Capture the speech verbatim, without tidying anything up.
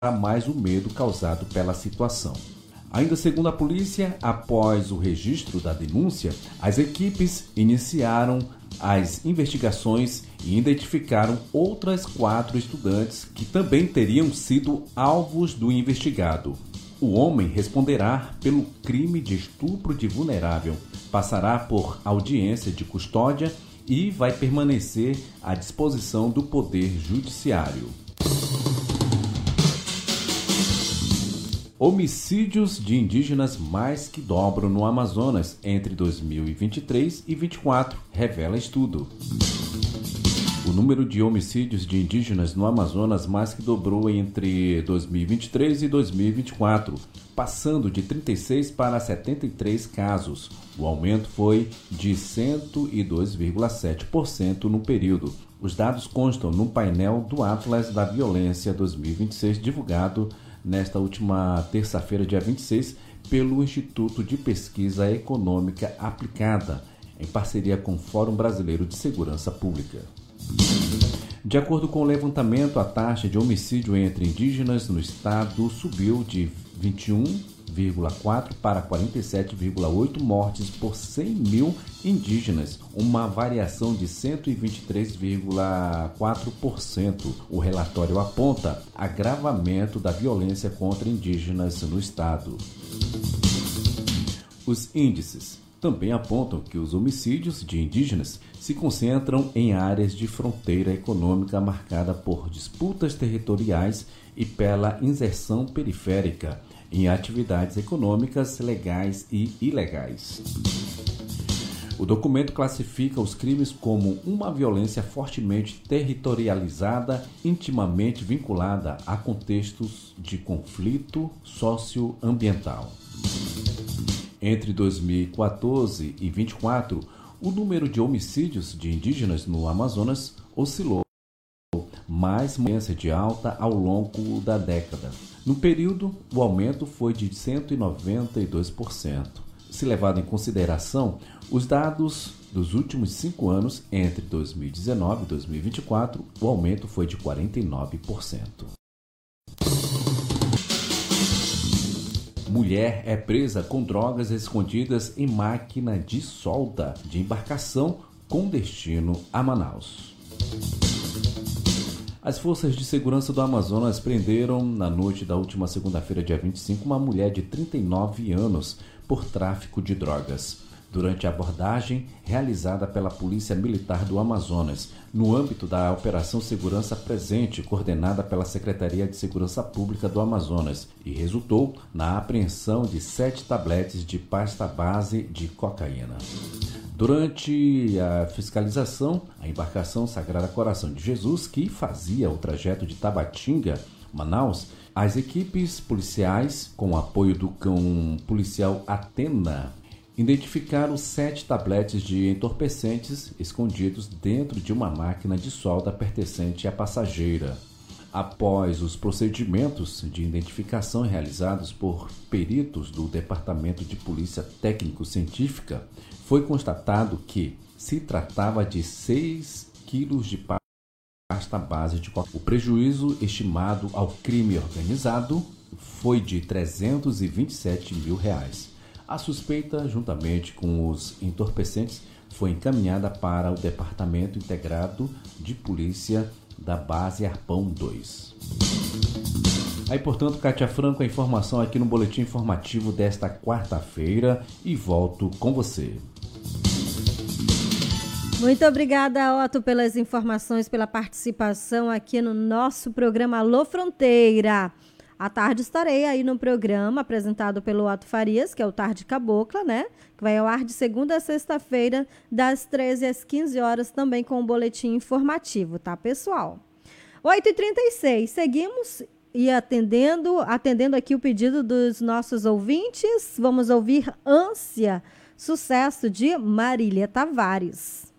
mais o medo causado pela situação. Ainda segundo a polícia, após o registro da denúncia, as equipes iniciaram as investigações e identificaram outras quatro estudantes que também teriam sido alvos do investigado. O homem responderá pelo crime de estupro de vulnerável, passará por audiência de custódia e vai permanecer à disposição do Poder Judiciário. Homicídios de indígenas mais que dobram no Amazonas entre dois mil e vinte e três e vinte e quatro, revela estudo. O número de homicídios de indígenas no Amazonas mais que dobrou entre dois mil e vinte e três e dois mil e vinte e quatro, passando de trinta e seis para setenta e três casos. O aumento foi de cento e dois vírgula sete por cento no período. Os dados constam no painel do Atlas da Violência dois mil e vinte e seis, divulgado nesta última terça-feira, dia vinte e seis, pelo Instituto de Pesquisa Econômica Aplicada, em parceria com o Fórum Brasileiro de Segurança Pública. De acordo com o levantamento, a taxa de homicídio entre indígenas no estado subiu de vinte e um vírgula quatro para quarenta e sete vírgula oito mortes por cem mil indígenas, uma variação de cento e vinte e três vírgula quatro por cento. O relatório aponta agravamento da violência contra indígenas no estado. Os índices também apontam que os homicídios de indígenas se concentram em áreas de fronteira econômica marcada por disputas territoriais e pela inserção periférica em atividades econômicas legais e ilegais. O documento classifica os crimes como uma violência fortemente territorializada, intimamente vinculada a contextos de conflito socioambiental. Entre dois mil e quatorze e vinte e quatro, o número de homicídios de indígenas no Amazonas oscilou mais tendência de alta ao longo da década. No período, o aumento foi de cento e noventa e dois por cento. Se levado em consideração os dados dos últimos cinco anos, entre dois mil e dezenove e dois mil e vinte e quatro, o aumento foi de quarenta e nove por cento. Mulher é presa com drogas escondidas em máquina de solda de embarcação com destino a Manaus. As forças de segurança do Amazonas prenderam, na noite da última segunda-feira, dia vinte e cinco, uma mulher de trinta e nove anos por tráfico de drogas. Durante a abordagem realizada pela Polícia Militar do Amazonas, no âmbito da Operação Segurança Presente, coordenada pela Secretaria de Segurança Pública do Amazonas, e resultou na apreensão de sete tabletes de pasta base de cocaína. Durante a fiscalização, a embarcação Sagrada Coração de Jesus, que fazia o trajeto de Tabatinga, Manaus, as equipes policiais, com o apoio do cão policial Atena, identificaram sete tabletes de entorpecentes escondidos dentro de uma máquina de solda pertencente à passageira. Após os procedimentos de identificação realizados por peritos do Departamento de Polícia Técnico-Científica, foi constatado que se tratava de seis quilos de pasta base de cocaína. O prejuízo estimado ao crime organizado foi de trezentos e vinte e sete mil reais. A suspeita, juntamente com os entorpecentes, foi encaminhada para o Departamento Integrado de Polícia da Base Arpão dois. Aí, portanto, Kátia Franco, a informação aqui no Boletim Informativo desta quarta-feira, e volto com você. Muito obrigada, Otto, pelas informações, pela participação aqui no nosso programa Alô Fronteira. À tarde estarei aí no programa apresentado pelo Otto Farias, que é o Tarde Cabocla, né? Que vai ao ar de segunda a sexta-feira, das treze às quinze horas, também com o boletim informativo, tá, pessoal? oito e trinta e seis, seguimos e atendendo, atendendo aqui o pedido dos nossos ouvintes. Vamos ouvir Ânsia, sucesso de Marília Tavares.